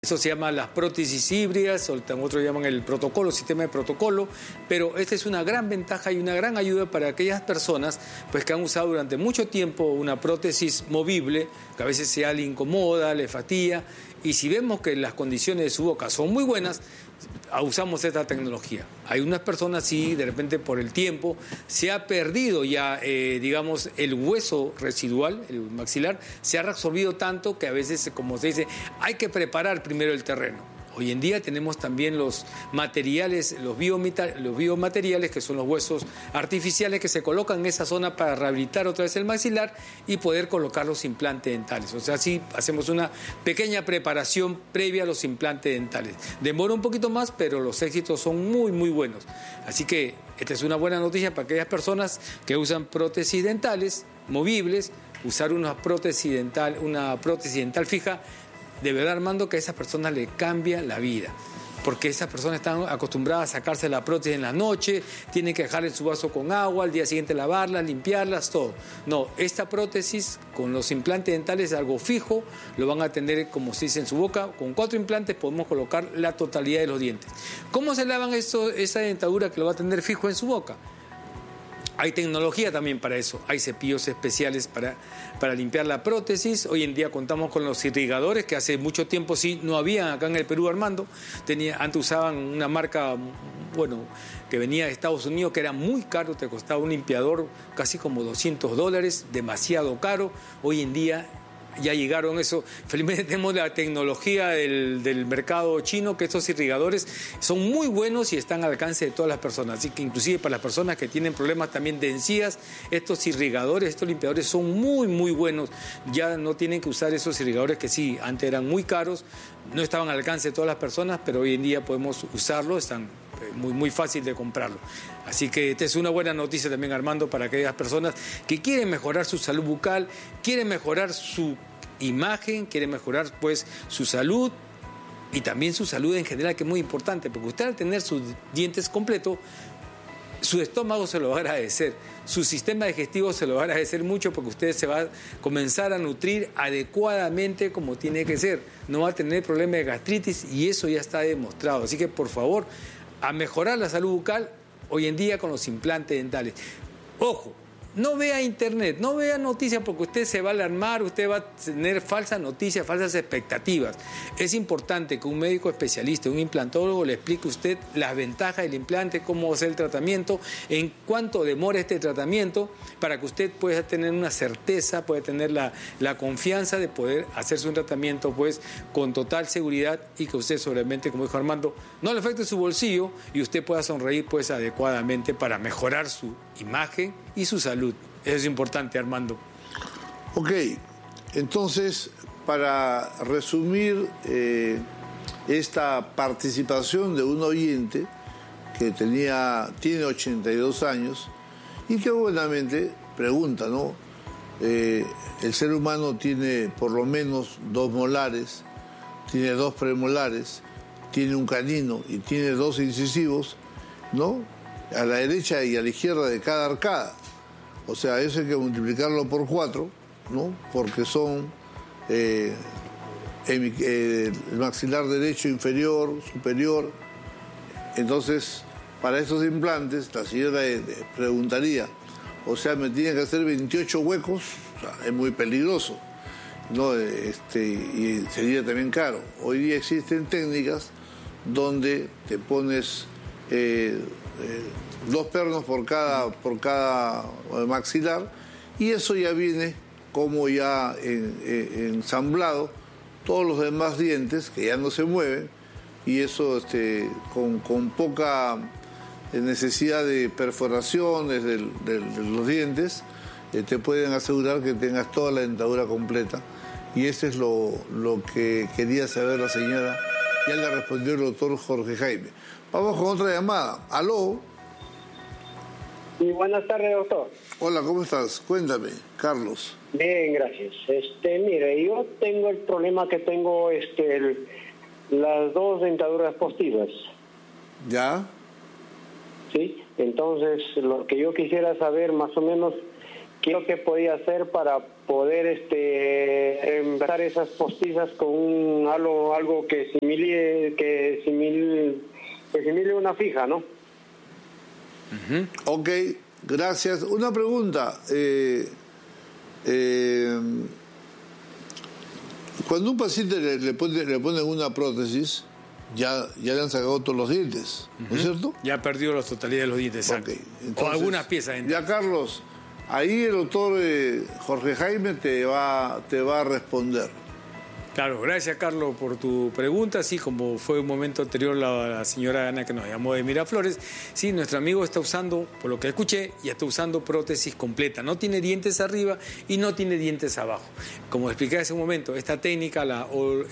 Eso se llama las prótesis híbridas, o otros llaman el protocolo, sistema de protocolo, pero esta es una gran ventaja y una gran ayuda para aquellas personas pues, que han usado durante mucho tiempo una prótesis movible, que a veces se le incomoda, le fatiga, y si vemos que las condiciones de su boca son muy buenas, usamos esta tecnología. Hay unas personas, sí, de repente por el tiempo, se ha perdido ya, digamos, el hueso residual, el maxilar, se ha reabsorbido tanto que a veces, como se dice, hay que preparar primero el terreno. Hoy en día tenemos también los materiales, los biomateriales, que son los huesos artificiales que se colocan en esa zona para rehabilitar otra vez el maxilar y poder colocar los implantes dentales. O sea, sí hacemos una pequeña preparación previa a los implantes dentales. Demora un poquito más, pero los éxitos son muy, muy buenos. Así que esta es una buena noticia para aquellas personas que usan prótesis dentales movibles. Usar una prótesis dental fija, de verdad, Armando, que a esas personas le cambia la vida. Porque esas personas están acostumbradas a sacarse la prótesis en la noche, tienen que dejar en su vaso con agua, al día siguiente lavarlas, limpiarlas, todo. No, esta prótesis con los implantes dentales es algo fijo, lo van a tener, como se dice, en su boca. Con 4 implantes podemos colocar la totalidad de los dientes. ¿Cómo se lavan esa dentadura que lo va a tener fijo en su boca? Hay tecnología también para eso, hay cepillos especiales para limpiar la prótesis. Hoy en día contamos con los irrigadores, que hace mucho tiempo sí no había acá en el Perú, Armando. Antes usaban una marca, bueno, que venía de Estados Unidos, que era muy caro, te costaba un limpiador casi como $200, demasiado caro. Hoy en día ya llegaron eso. Felizmente tenemos la tecnología del mercado chino, que estos irrigadores son muy buenos y están al alcance de todas las personas. Así que inclusive para las personas que tienen problemas también de encías, estos irrigadores, estos limpiadores son muy, muy buenos. Ya no tienen que usar esos irrigadores que sí, antes eran muy caros, no estaban al alcance de todas las personas, pero hoy en día podemos usarlo, están muy, muy fácil de comprarlo. Así que esta es una buena noticia también, Armando, para aquellas personas que quieren mejorar su salud bucal, quieren mejorar su imagen, quieren mejorar pues su salud y también su salud en general, que es muy importante, porque usted al tener sus dientes completos, su estómago se lo va a agradecer, su sistema digestivo se lo va a agradecer mucho, porque usted se va a comenzar a nutrir adecuadamente como tiene que ser, no va a tener problema de gastritis y eso ya está demostrado. Así que por favor, a mejorar la salud bucal hoy en día con los implantes dentales. Ojo, no vea internet, no vea noticias, porque usted se va a alarmar, usted va a tener falsas noticias, falsas expectativas. Es importante que un médico especialista, un implantólogo, le explique a usted las ventajas del implante, cómo va a ser el tratamiento, en cuánto demora este tratamiento, para que usted pueda tener una certeza, pueda tener la confianza de poder hacerse un tratamiento pues con total seguridad y que usted solamente, como dijo Armando, no le afecte su bolsillo y usted pueda sonreír pues adecuadamente para mejorar su imagen y su salud. Eso es importante, Armando. Ok, entonces, para resumir esta participación de un oyente que tiene 82 años y que buenamente pregunta, ¿no? El ser humano tiene por lo menos 2 molares, tiene 2 premolares, tiene un canino y tiene 2 incisivos, ¿no? A la derecha y a la izquierda de cada arcada. O sea, eso hay que multiplicarlo por 4, ¿no? Porque son el maxilar derecho inferior, superior. Entonces, para esos implantes, la señora preguntaría, o sea, me tienen que hacer 28 huecos, o sea, es muy peligroso, ¿no? Y sería también caro. Hoy día existen técnicas donde te pones 2 pernos por cada maxilar, y eso ya viene como ya ensamblado todos los demás dientes que ya no se mueven, y eso con poca necesidad de perforaciones de los dientes, te pueden asegurar que tengas toda la dentadura completa. Y eso es lo que quería saber la señora. Ya le respondió el doctor Jorge Jaime. Vamos con otra llamada. ¿Aló? Sí, buenas tardes, doctor. Hola, ¿cómo estás? Cuéntame, Carlos. Bien, gracias. Mire, yo tengo el problema que tengo las 2 dentaduras postizas. ¿Ya? Sí, entonces lo que yo quisiera saber más o menos ¿qué es lo que podía hacer para poder reemplazar esas postizas con algo que simile una fija, ¿no? Uh-huh. Ok, gracias. Una pregunta. Cuando un paciente le ponen una prótesis, ya le han sacado todos los dientes, ¿no es cierto? Ya ha perdido la totalidad de los dientes, okay. Entonces, o algunas piezas dentales. Ya, Carlos, ahí el doctor Jorge Jaime te va a responder. Claro, gracias Carlos por tu pregunta. Sí, como fue un momento anterior la señora Ana que nos llamó de Miraflores, sí, nuestro amigo está usando, por lo que escuché, ya está usando prótesis completa. No tiene dientes arriba y no tiene dientes abajo. Como expliqué hace un momento, esta técnica, la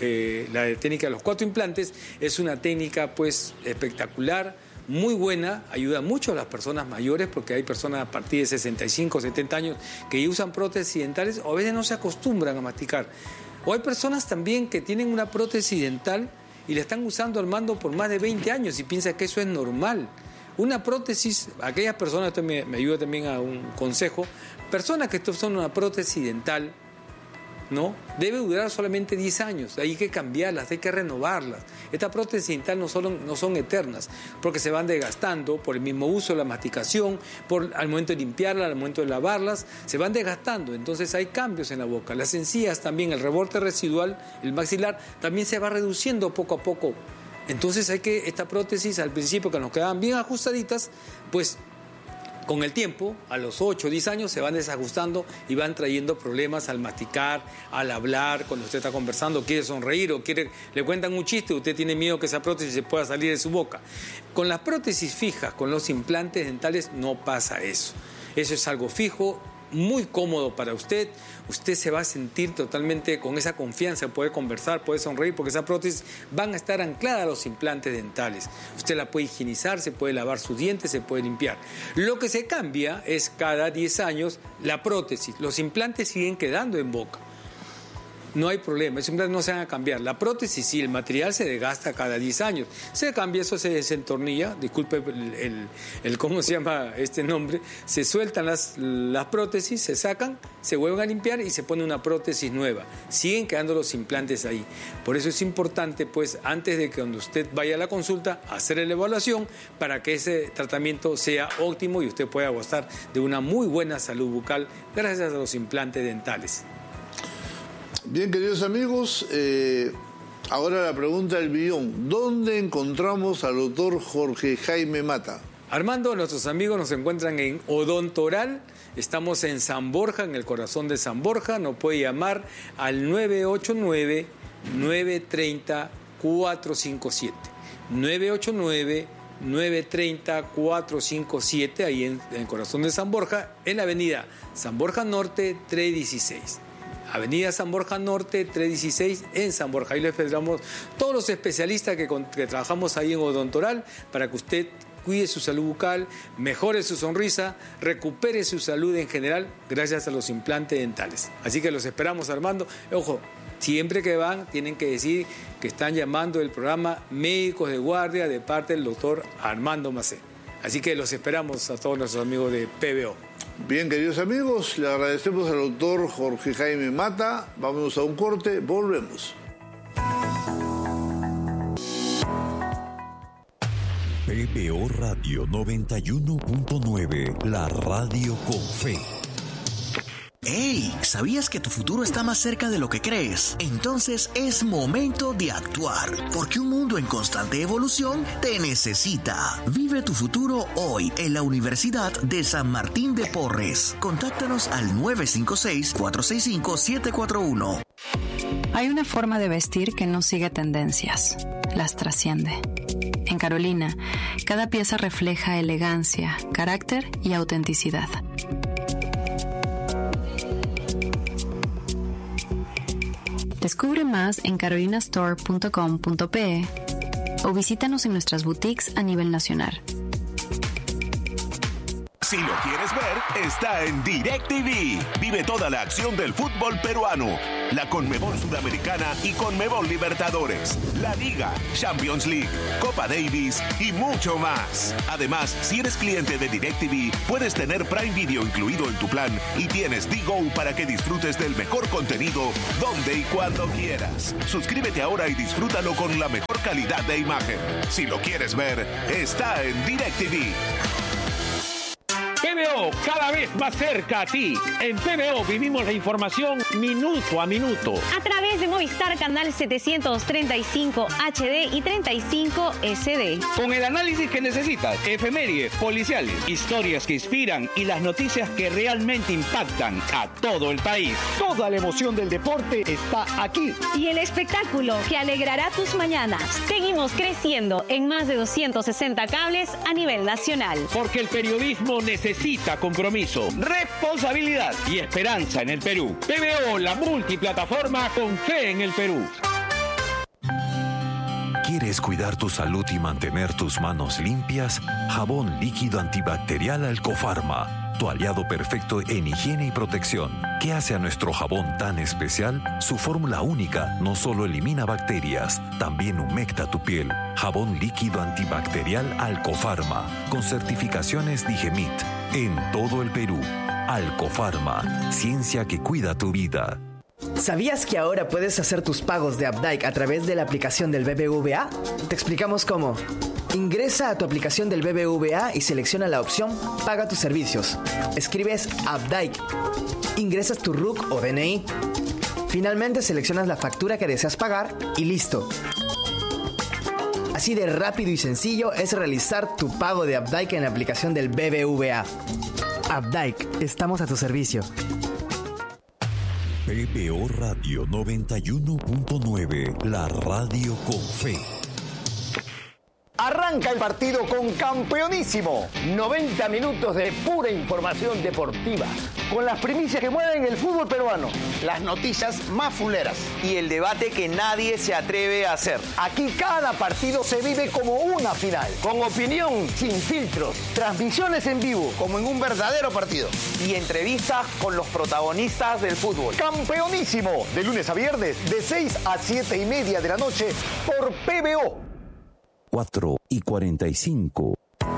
técnica de los 4 implantes, es una técnica pues espectacular, muy buena, ayuda mucho a las personas mayores porque hay personas a partir de 65, 70 años que usan prótesis dentales o a veces no se acostumbran a masticar. O hay personas también que tienen una prótesis dental y la están usando Armando por más de 20 años y piensan que eso es normal. Una prótesis, aquellas personas, esto me ayuda también a un consejo, personas que usan una prótesis dental, ¿no? Debe durar solamente 10 años, hay que cambiarlas, hay que renovarlas. Estas prótesis dentales no son eternas, porque se van desgastando por el mismo uso, la masticación, al momento de limpiarlas, al momento de lavarlas, se van desgastando, entonces hay cambios en la boca. Las encías también, el reborde residual, el maxilar, también se va reduciendo poco a poco. Entonces esta prótesis al principio que nos quedaban bien ajustaditas, pues con el tiempo, a los 8 o 10 años, se van desajustando y van trayendo problemas al masticar, al hablar, cuando usted está conversando, quiere sonreír o le cuentan un chiste, usted tiene miedo que esa prótesis se pueda salir de su boca. Con las prótesis fijas, con los implantes dentales, no pasa eso. Eso es algo fijo, muy cómodo para usted. Usted se va a sentir totalmente con esa confianza, puede conversar, puede sonreír, porque esas prótesis van a estar ancladas a los implantes dentales. Usted la puede higienizar, se puede lavar sus dientes, se puede limpiar. Lo que se cambia es cada 10 años la prótesis. Los implantes siguen quedando en boca. No hay problema, esos implantes no se van a cambiar. La prótesis sí, el material se desgasta cada 10 años. Se cambia, eso se desentornilla, disculpe ¿cómo se llama este nombre? Se sueltan las prótesis, se sacan, se vuelven a limpiar y se pone una prótesis nueva. Siguen quedando los implantes ahí. Por eso es importante, pues, antes de que cuando usted vaya a la consulta, hacer la evaluación para que ese tratamiento sea óptimo y usted pueda gozar de una muy buena salud bucal gracias a los implantes dentales. Bien, queridos amigos, ahora la pregunta del millón. ¿Dónde encontramos al doctor Jorge Jaime Mata? Armando, nuestros amigos nos encuentran en Odontoral. Estamos en San Borja, en el corazón de San Borja. Nos puede llamar al 989-930-457. 989-930-457, ahí en el corazón de San Borja, en la avenida San Borja Norte 316. Avenida San Borja Norte 316 en San Borja. Ahí les esperamos todos los especialistas que trabajamos ahí en Odontoral para que usted cuide su salud bucal, mejore su sonrisa, recupere su salud en general gracias a los implantes dentales. Así que los esperamos, Armando. Ojo, siempre que van tienen que decir que están llamando el programa Médicos de Guardia de parte del doctor Armando Macé. Así que los esperamos a todos nuestros amigos de PBO. Bien, queridos amigos, le agradecemos al doctor Jorge Jaime Mata. Vámonos a un corte, volvemos. PBO Radio 91.9, la radio con fe. ¡Hey! ¿Sabías que tu futuro está más cerca de lo que crees? Entonces es momento de actuar, porque un mundo en constante evolución te necesita. Vive tu futuro hoy en la Universidad de San Martín de Porres. Contáctanos al 956-465-741. Hay una forma de vestir que no sigue tendencias, las trasciende. En Carolina, cada pieza refleja elegancia, carácter y autenticidad. Descubre más en carolinastore.com.pe o visítanos en nuestras boutiques a nivel nacional. Si lo quieres ver, está en DirecTV. Vive toda la acción del fútbol peruano, la Conmebol Sudamericana y Conmebol Libertadores, la Liga, Champions League, Copa Davis y mucho más. Además, si eres cliente de DirecTV, puedes tener Prime Video incluido en tu plan y tienes D-Go para que disfrutes del mejor contenido donde y cuando quieras. Suscríbete ahora y disfrútalo con la mejor calidad de imagen. Si lo quieres ver, está en DirecTV. PBO, cada vez más cerca a ti. En PBO vivimos la información minuto a minuto. A través de Movistar Canal 735 HD y 35 SD. Con el análisis que necesitas, efemérides, policiales, historias que inspiran y las noticias que realmente impactan a todo el país. Toda la emoción del deporte está aquí. Y el espectáculo que alegrará tus mañanas. Seguimos creciendo en más de 260 cables a nivel nacional. Porque el periodismo necesita compromiso, responsabilidad y esperanza en el Perú. PBO, la multiplataforma con fe en el Perú. ¿Quieres cuidar tu salud y mantener tus manos limpias? Jabón líquido antibacterial Alcofarma, tu aliado perfecto en higiene y protección. ¿Qué hace a nuestro jabón tan especial? Su fórmula única no solo elimina bacterias, también humecta tu piel. Jabón líquido antibacterial Alcofarma, con certificaciones Digemit. En todo el Perú, Alcofarma, ciencia que cuida tu vida. ¿Sabías que ahora puedes hacer tus pagos de Updike a través de la aplicación del BBVA? Te explicamos cómo. Ingresa a tu aplicación del BBVA y selecciona la opción Paga tus servicios. Escribes Updike. Ingresas tu RUC o DNI. Finalmente seleccionas la factura que deseas pagar y listo. Así de rápido y sencillo es realizar tu pago de Updike en la aplicación del BBVA. Updike, estamos a tu servicio. PBO Radio 91.9, la radio con fe. Arranca el partido con Campeonísimo. 90 minutos de pura información deportiva, con las primicias que mueven el fútbol peruano, las noticias más fuleras y el debate que nadie se atreve a hacer. Aquí cada partido se vive como una final, con opinión sin filtros, transmisiones en vivo, como en un verdadero partido, y entrevistas con los protagonistas del fútbol. Campeonísimo, de lunes a viernes, de 6 a 7:30 de la noche, por PBO. 4:45.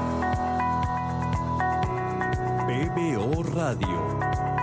PBO Radio.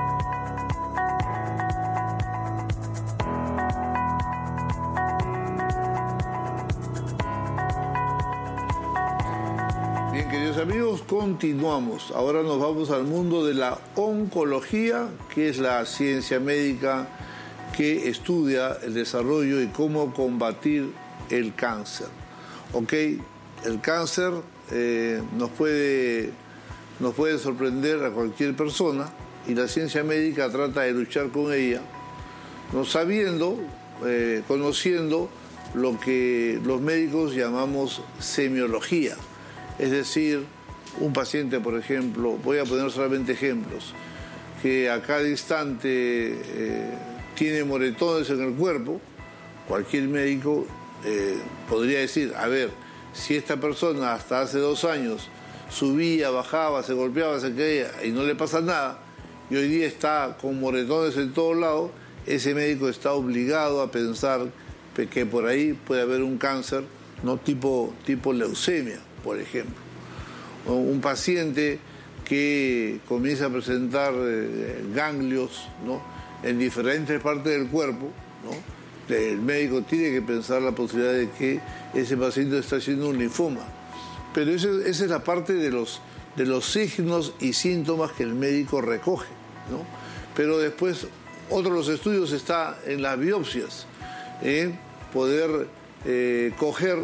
Bien, queridos amigos, continuamos. Ahora nos vamos al mundo de la oncología, que es la ciencia médica que estudia el desarrollo y cómo combatir el cáncer. Ok, el cáncer nos puede sorprender a cualquier persona y la ciencia médica trata de luchar con ella, no sabiendo, conociendo lo que los médicos llamamos semiología. Es decir, un paciente, por ejemplo, voy a poner solamente ejemplos, que a cada instante tiene moretones en el cuerpo, cualquier médico podría decir, a ver, si esta persona hasta hace 2 años subía, bajaba, se golpeaba, se caía y no le pasa nada, y hoy día está con moretones en todos lados, ese médico está obligado a pensar que por ahí puede haber un cáncer, no tipo leucemia, por ejemplo. O un paciente que comienza a presentar ganglios, ¿no?, en diferentes partes del cuerpo, ¿no? El médico tiene que pensar la posibilidad de que ese paciente está haciendo un linfoma. Pero esa es la parte de los signos y síntomas que el médico recoge, ¿no? Pero después, otro de los estudios está en las biopsias, poder coger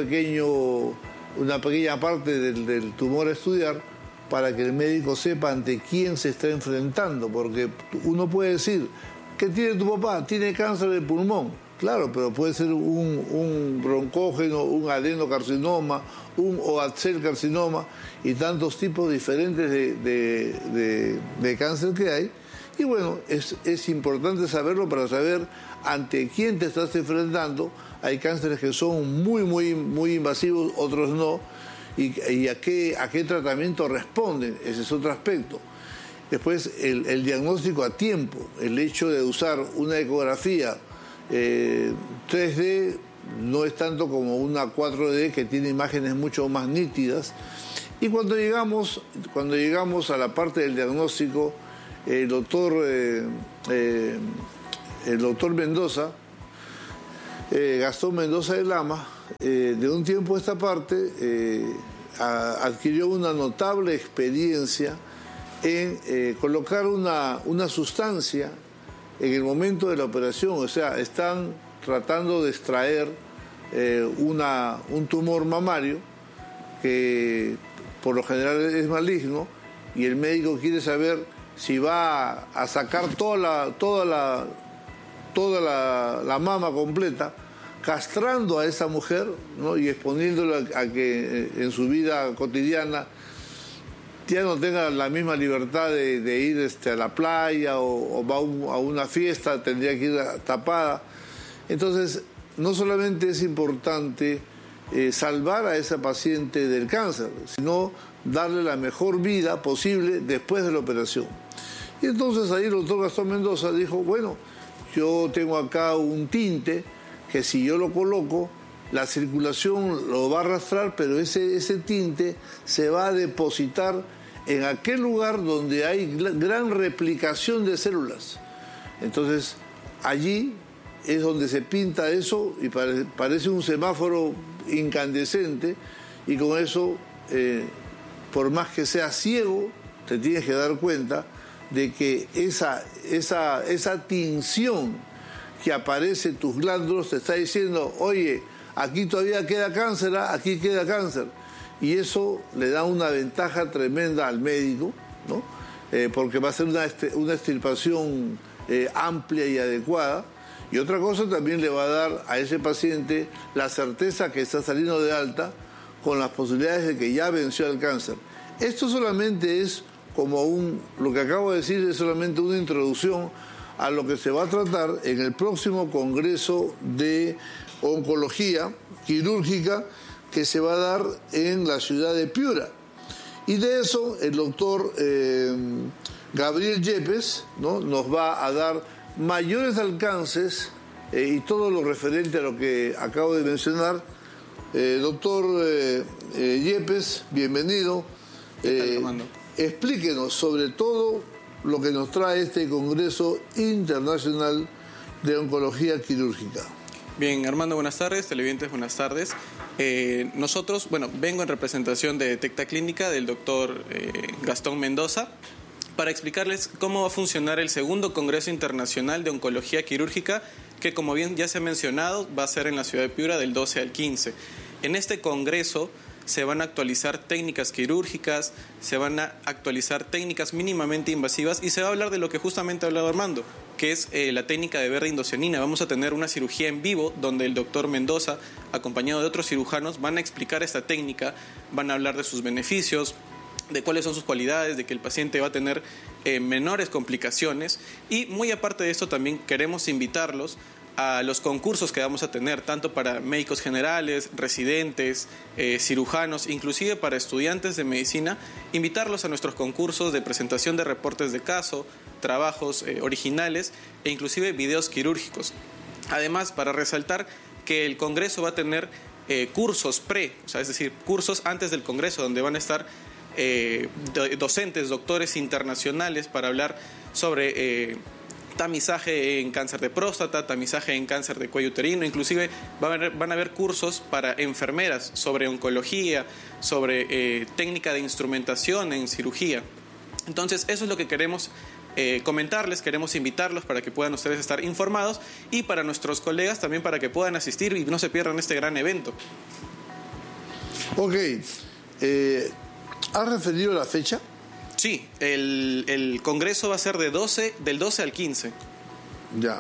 una pequeña parte del tumor a estudiar para que el médico sepa ante quién se está enfrentando, porque uno puede decir, ¿qué tiene tu papá? Tiene cáncer de pulmón. Claro, pero puede ser un broncógeno, un adenocarcinoma, un oacel carcinoma y tantos tipos diferentes de cáncer que hay. Y bueno, es importante saberlo para saber ante quién te estás enfrentando. Hay cánceres que son muy invasivos, otros no. y a qué tratamiento responden. Ese es otro aspecto. Después, el diagnóstico a tiempo, el hecho de usar una ecografía 3D no es tanto como una 4D que tiene imágenes mucho más nítidas. Y cuando llegamos a la parte del diagnóstico, el doctor Mendoza, Gastón Mendoza de Lama, de un tiempo a esta parte, adquirió una notable experiencia en colocar una sustancia en el momento de la operación. O sea, están tratando de extraer un tumor mamario que por lo general es maligno, y el médico quiere saber si va a sacar toda la mama completa, castrando a esa mujer, ¿no? Y exponiéndola a que en su vida cotidiana ya no tenga la misma libertad de ir a la playa o va a una fiesta, tendría que ir tapada. Entonces, no solamente es importante salvar a esa paciente del cáncer, sino darle la mejor vida posible después de la operación. Y entonces ahí el doctor Gastón Mendoza dijo, bueno, yo tengo acá un tinte que si yo lo coloco, la circulación lo va a arrastrar, pero ese tinte se va a depositar en aquel lugar donde hay gran replicación de células. Entonces, allí es donde se pinta eso y parece un semáforo incandescente, y con eso, por más que seas ciego, te tienes que dar cuenta de que esa tinción que aparece en tus glándulas te está diciendo, oye, aquí todavía queda cáncer, aquí queda cáncer. Y eso le da una ventaja tremenda al médico, ¿no? Porque va a ser una extirpación amplia y adecuada. Y otra cosa, también le va a dar a ese paciente la certeza que está saliendo de alta, con las posibilidades de que ya venció el cáncer. Esto solamente es lo que acabo de decir es solamente una introducción a lo que se va a tratar en el próximo Congreso de Oncología Quirúrgica que se va a dar en la ciudad de Piura. Y de eso el doctor Gabriel Yepes, ¿no?, nos va a dar mayores alcances y todo lo referente a lo que acabo de mencionar. Doctor Yepes, bienvenido. Explíquenos sobre todo lo que nos trae este Congreso Internacional de Oncología Quirúrgica. Bien, Armando, buenas tardes. Televidentes, buenas tardes. Nosotros, vengo en representación de Tecta Clínica del doctor Gastón Mendoza para explicarles cómo va a funcionar el segundo Congreso Internacional de Oncología Quirúrgica, que, como bien ya se ha mencionado, va a ser en la ciudad de Piura del 12 al 15. En este congreso se van a actualizar técnicas quirúrgicas, se van a actualizar técnicas mínimamente invasivas y se va a hablar de lo que justamente ha hablado Armando, que es la técnica de verde indocianina. Vamos a tener una cirugía en vivo donde el doctor Mendoza, acompañado de otros cirujanos, van a explicar esta técnica, van a hablar de sus beneficios, de cuáles son sus cualidades, de que el paciente va a tener menores complicaciones. Y muy aparte de esto, también queremos invitarlos a los concursos que vamos a tener, tanto para médicos generales, residentes, cirujanos, inclusive para estudiantes de medicina, invitarlos a nuestros concursos de presentación de reportes de caso, trabajos originales e inclusive videos quirúrgicos. Además, para resaltar que el Congreso va a tener cursos es decir, cursos antes del Congreso, donde van a estar docentes, doctores internacionales para hablar sobre tamizaje en cáncer de próstata, tamizaje en cáncer de cuello uterino, inclusive van a haber cursos para enfermeras sobre oncología, sobre técnica de instrumentación en cirugía. Entonces, eso es lo que queremos comentarles, queremos invitarlos para que puedan ustedes estar informados y para nuestros colegas también para que puedan asistir y no se pierdan este gran evento. Ok. ¿Has referido la fecha? Sí, el congreso va a ser del 12 al 15. Ya.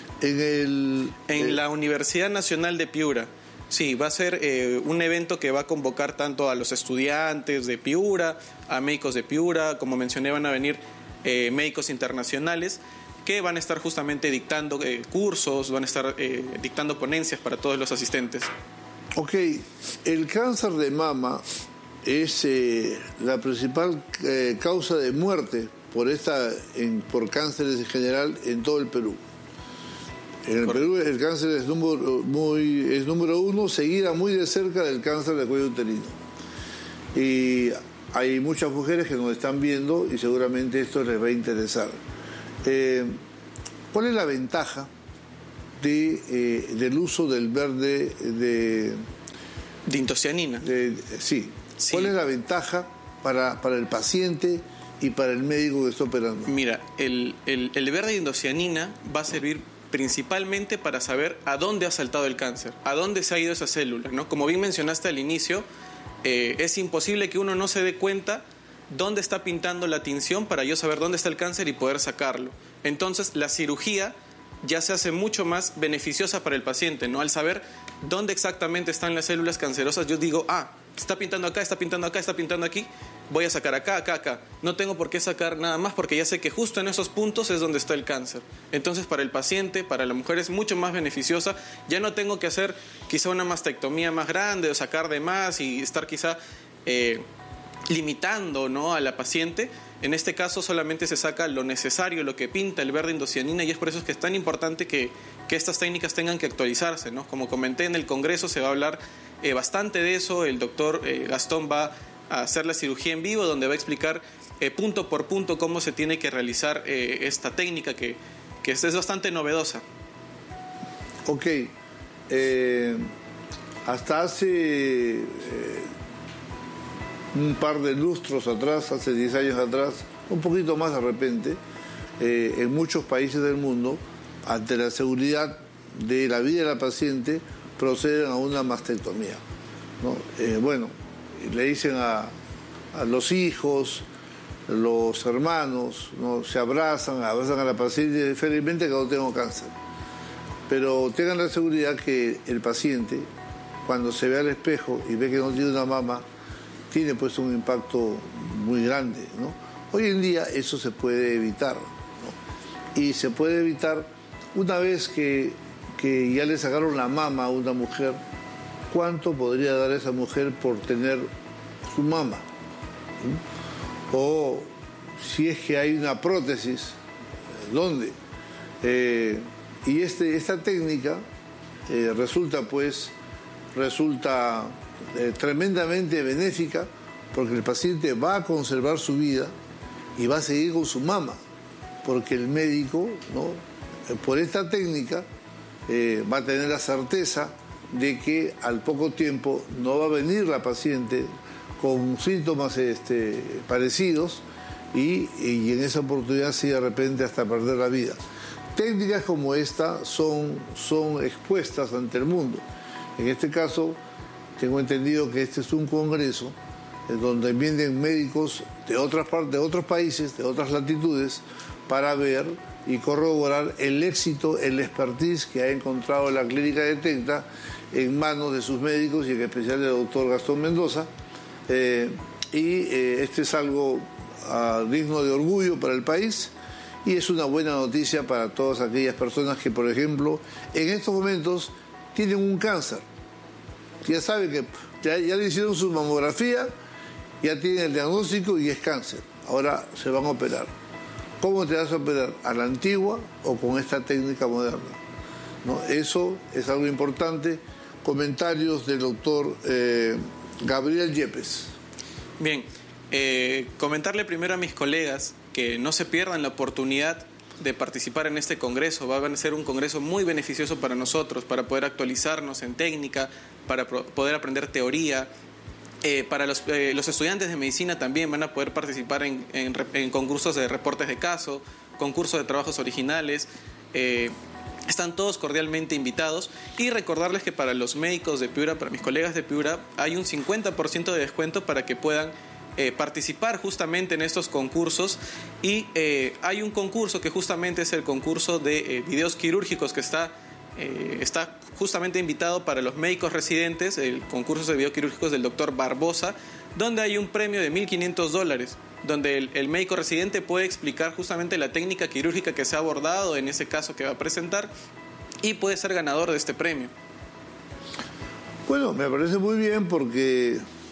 En la Universidad Nacional de Piura. Sí, va a ser un evento que va a convocar tanto a los estudiantes de Piura, a médicos de Piura, como mencioné, van a venir médicos internacionales que van a estar justamente dictando cursos, van a estar dictando ponencias para todos los asistentes. Ok, el cáncer de mama es la principal causa de muerte por cánceres en general en todo el Perú. En el Perú el cáncer es número 1, seguida muy de cerca del cáncer de cuello uterino. Y hay muchas mujeres que nos están viendo y seguramente esto les va a interesar. ¿Cuál es la ventaja del uso del verde de indocianina? Sí. ¿Cuál es la ventaja para el paciente y para el médico que está operando? Mira, el verde de indocianina va a servir principalmente para saber a dónde ha saltado el cáncer, a dónde se ha ido esa célula, ¿no? Como bien mencionaste al inicio, es imposible que uno no se dé cuenta dónde está pintando la tinción para yo saber dónde está el cáncer y poder sacarlo. Entonces, la cirugía ya se hace mucho más beneficiosa para el paciente, ¿no? Al saber dónde exactamente están las células cancerosas, yo digo, está pintando acá, está pintando acá, está pintando aquí, voy a sacar acá, acá, acá. No tengo por qué sacar nada más porque ya sé que justo en esos puntos es donde está el cáncer. Entonces, para el paciente, para la mujer es mucho más beneficiosa. Ya no tengo que hacer quizá una mastectomía más grande o sacar de más y estar quizá limitando, ¿no?, a la paciente. En este caso solamente se saca lo necesario, lo que pinta el verde indocianina, y es por eso que es tan importante que estas técnicas tengan que actualizarse, ¿no? Como comenté en el Congreso, se va a hablar bastante de eso. El doctor Gastón va a hacer la cirugía en vivo, donde va a explicar punto por punto cómo se tiene que realizar esta técnica que es bastante novedosa. Ok. Hasta hace un par de lustros atrás, hace 10 años atrás, un poquito más de repente, en muchos países del mundo, ante la seguridad de la vida de la paciente, proceden a una mastectomía, ¿no? Le dicen a los hijos, los hermanos, ¿no? Se abrazan a la paciente, felizmente que no tengo cáncer. Pero tengan la seguridad que el paciente, cuando se ve al espejo y ve que no tiene una mama, tiene pues un impacto muy grande, ¿no? Hoy en día eso se puede evitar, ¿no? Y se puede evitar una vez que ya le sacaron la mama a una mujer. ¿Cuánto podría dar esa mujer por tener su mama? ¿Sí? O si es que hay una prótesis, ¿dónde? Y esta técnica resulta tremendamente benéfica, porque el paciente va a conservar su vida y va a seguir con su mama, porque el médico, ¿no?, por esta técnica va a tener la certeza de que al poco tiempo no va a venir la paciente con síntomas parecidos y en esa oportunidad sí de repente hasta perder la vida. Técnicas como esta son expuestas ante el mundo. En este caso, tengo entendido que este es un congreso donde vienen médicos de otras partes, de otros países, de otras latitudes, para ver y corroborar el éxito, el expertise que ha encontrado la clínica de Tecta en manos de sus médicos y en especial del doctor Gastón Mendoza. Este es algo digno de orgullo para el país y es una buena noticia para todas aquellas personas que, por ejemplo, en estos momentos tienen un cáncer. Ya saben que ya le hicieron su mamografía, ya tienen el diagnóstico y es cáncer. Ahora se van a operar. ¿Cómo te vas a operar? ¿A la antigua o con esta técnica moderna? ¿No? Eso es algo importante. Comentarios del doctor Gabriel Yepes. Bien, comentarle primero a mis colegas que no se pierdan la oportunidad de participar en este congreso. Va a ser un congreso muy beneficioso para nosotros, para poder actualizarnos en técnica, para poder aprender teoría. Para los estudiantes de medicina también van a poder participar en concursos de reportes de caso, concursos de trabajos originales. Están todos cordialmente invitados. Y recordarles que para los médicos de Piura, para mis colegas de Piura, hay un 50% de descuento para que puedan participar justamente en estos concursos. Y hay un concurso que justamente es el concurso de videos quirúrgicos que está justamente invitado para los médicos residentes, el concurso de videos quirúrgicos del doctor Barbosa, donde hay un premio de $1,500, donde el médico residente puede explicar justamente la técnica quirúrgica que se ha abordado en ese caso que va a presentar y puede ser ganador de este premio. Bueno, me parece muy bien porque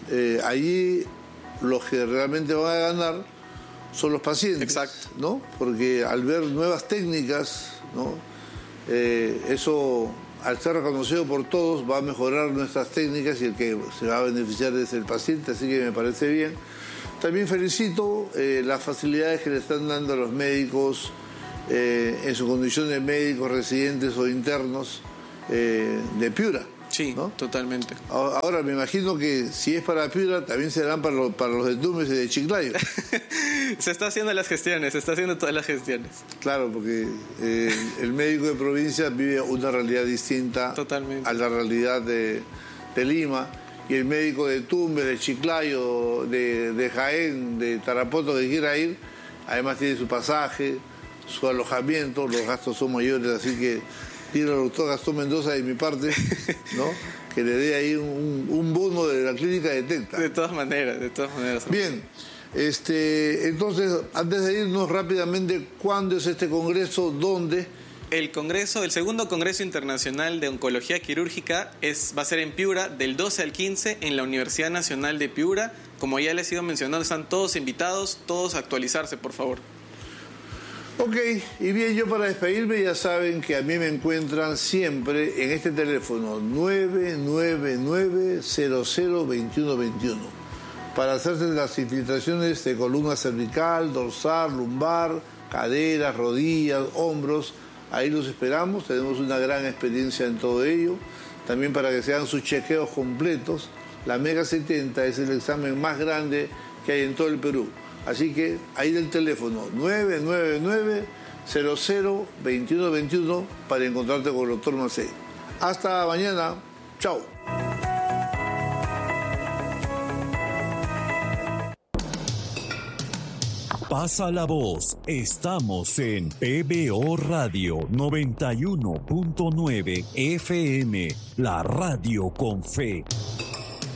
allí los que realmente van a ganar son los pacientes. Exacto. ¿No? Porque al ver nuevas técnicas, ¿no? Eso, al ser reconocido por todos, va a mejorar nuestras técnicas y el que se va a beneficiar es el paciente, así que me parece bien. También felicito las facilidades que le están dando a los médicos en su condición de médicos residentes o internos de Piura. Sí, ¿no? Totalmente. Ahora me imagino que si es para Piura, también serán para los de Tumbes y de Chiclayo. Se está haciendo las gestiones, se está haciendo todas las gestiones. Claro, porque el médico de provincia vive una realidad distinta Totalmente. A la realidad de Lima. Y el médico de Tumbes, de Chiclayo, de Jaén, de Tarapoto que quiera ir, además tiene su pasaje, su alojamiento, los gastos son mayores, así que pido al doctor Gastón Mendoza de mi parte, ¿no? Que le dé ahí un bono de la clínica de Tecta. De todas maneras. Bien, entonces, antes de irnos rápidamente, ¿cuándo es este congreso? ¿Dónde? El segundo Congreso Internacional de Oncología Quirúrgica va a ser en Piura del 12 al 15 en la Universidad Nacional de Piura. Como ya les he ido mencionando, están todos invitados, todos a actualizarse, por favor. Ok, y bien, yo para despedirme ya saben que a mí me encuentran siempre en este teléfono 999-002121 para hacerse las infiltraciones de columna cervical, dorsal, lumbar, caderas, rodillas, hombros. Ahí los esperamos, tenemos una gran experiencia en todo ello. También para que se hagan sus chequeos completos. La Mega 70 es el examen más grande que hay en todo el Perú. Así que ahí del teléfono 999-002121 para encontrarte con el doctor Macei. Hasta mañana. Chao. Pasa la voz. Estamos en PBO Radio 91.9 FM, la radio con fe.